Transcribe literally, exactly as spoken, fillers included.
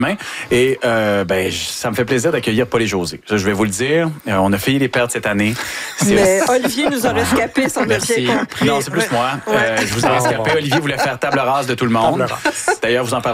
Et euh, ben, ça me fait plaisir d'accueillir Paul et José. Je vais vous le dire, euh, on a failli les perdre cette année. C'est Mais aussi... Olivier nous a rescapé, semble-t-il. Non, c'est plus moi. Ouais. Euh, je vous ai rescapé. Olivier voulait faire table rase de tout le monde. D'ailleurs, vous en parlerez.